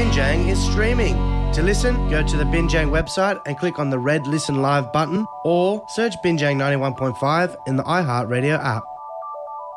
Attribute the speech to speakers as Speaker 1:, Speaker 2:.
Speaker 1: Binjang is streaming. To listen, go to the Binjang website and click on the red Listen Live button or search Binjang 91.5 in the iHeartRadio app.